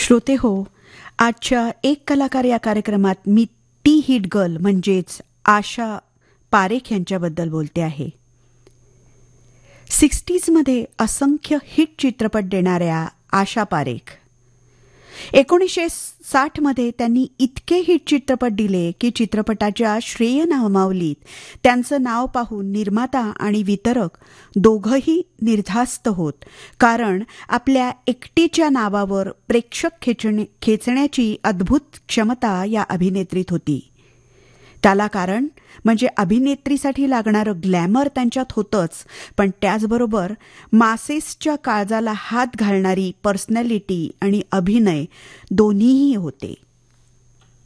श्रोते हो, आजच्या एक कलाकार या कार्यक्रमात मी टी हिट गर्ल म्हणजेच आशा पारेख यांच्याबद्दल बोलते आहे. 60मध्ये असंख्य हिट चित्रपट देणाऱ्या आशा पारेख 1960मध्ये त्यांनी इतके हिट चित्रपट दिले की चित्रपटाच्या श्रेय नामावलीत त्यांचं नाव पाहून निर्माता आणि वितरक दोघंही निर्धास्त होत, कारण आपल्या एकटीच्या नावावर प्रेक्षक खेचण्याची अद्भुत क्षमता या अभिनेत्रीत होती. त्याला कारण म्हणजे अभिनेत्रीसाठी लागणारं ग्लॅमर त्यांच्यात होतंच, पण त्याचबरोबर मासेसच्या काळजाला हात घालणारी पर्सनॅलिटी आणि अभिनय दोन्हीही होते.